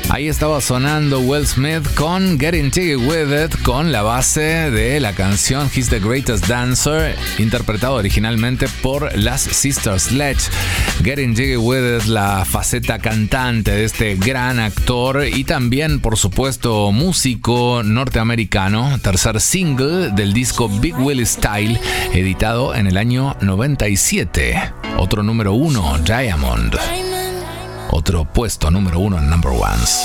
Ahí estaba sonando Will Smith con Getting Jiggy With It, con la base de la canción He's the Greatest Dancer, interpretado originalmente por las Sister Sledge. Getting Jiggy With It, la faceta cantante de este gran actor y también, por supuesto, músico norteamericano, tercer single del disco Big Willie Style, editado en el año 97. Otro número 1, Diamond. Otro puesto número 1 en Number Ones.